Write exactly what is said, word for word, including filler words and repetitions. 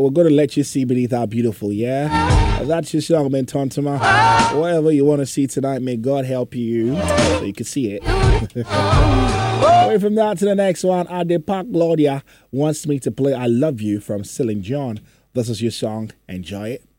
we're going to let you see beneath our beautiful, yeah? That's your song, man, Tontoma. Whatever you want to see tonight, may God help you so you can see it. Away from that to the next one, Adepak Claudia wants me to play I Love You from Celine John. This is your song. Enjoy it.